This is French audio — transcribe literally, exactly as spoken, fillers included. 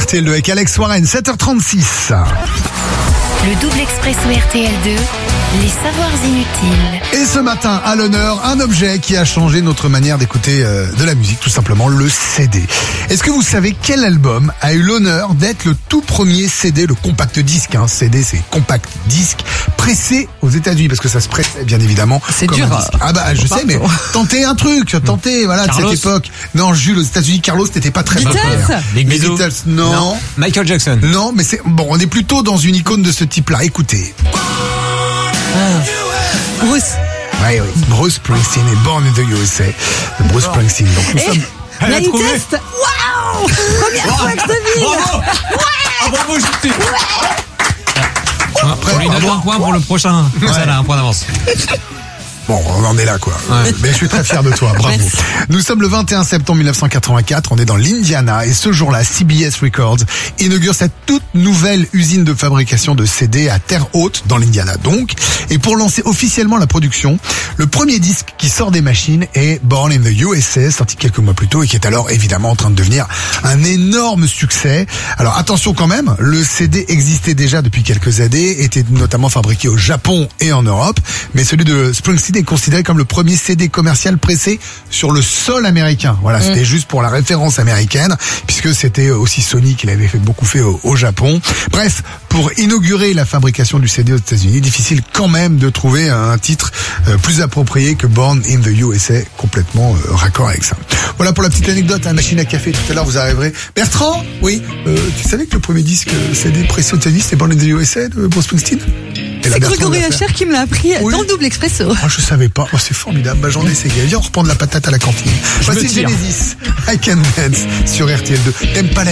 R T L deux avec Alex Warren, sept heures trente-six. Le double expresso R T L deux, les savoirs inutiles. Et ce matin, à l'honneur, un objet qui a changé notre manière d'écouter euh, de la musique, tout simplement, le C D. Est-ce que vous savez quel album a eu l'honneur d'être le tout premier C D, le compact disque, hein, C D c'est compact disque, pressé aux États-Unis, parce que ça se pressait bien évidemment. C'est comme dur. un disque. Ah bah je sais, mais tentez un truc, tentez, voilà, Carlos. de cette époque. Non, Jules, aux États-Unis, Carlos n'était pas très Beatles. populaire. Big Les Bizou. Beatles, non. Non. Michael Jackson. Non, mais c'est bon, on est plutôt dans une icône de ce type-là. Écoutez. Bruce. Oui, oui. Bruce Springsteen et Born in the U S A. De Bruce Springsteen. Donc nous sommes. Elle a Blind trouvé. test. Waouh. Première fois que je devine. Bravo. Ah, bravo, je suis. Après, On lui donne bravo. un point pour le prochain. Ça, elle a un point d'avance. Bon, on en est là, quoi. Ouais. Mais je suis très fier de toi, bravo. Merci. Nous sommes le vingt et un septembre mille neuf cent quatre-vingt-quatre, on est dans l'Indiana, et ce jour-là, C B S Records inaugure cette toute nouvelle usine de fabrication de C D à Terre Haute, dans l'Indiana donc. Et pour lancer officiellement la production, le premier disque qui sort des machines est Born in the U S A, sorti quelques mois plus tôt, et qui est alors évidemment en train de devenir un énorme succès. Alors attention quand même, le C D existait déjà depuis quelques années, était notamment fabriqué au Japon et en Europe, mais celui de Springsteen est considéré comme le premier C D commercial pressé sur le sol américain. Voilà, c'était juste pour la référence américaine, puisque c'était aussi Sony qui l'avait fait beaucoup fait au, au Japon. Bref, pour inaugurer la fabrication du C D aux États-Unis, difficile quand même de trouver un titre euh, plus approprié que Born in the U S A, complètement euh, raccord avec ça. Voilà pour la petite anecdote, hein, machine à café, tout à l'heure vous arriverez. Bertrand, oui, euh, tu savais que le premier disque C D pressé aux États-Unis c'était Born in the U S A de Bruce Springsteen? Et là, C'est Bertrand Grégory l'a fait. Hacher qui me l'a appris Oui. dans le double expresso. Oh, je savais pas. Oh, c'est formidable. Bah, j'en ai essayé. Viens, on reprend de la patate à la cantine. Je me Voici tire. Genesis. I Can Dance sur R T L deux. T'aimes pas la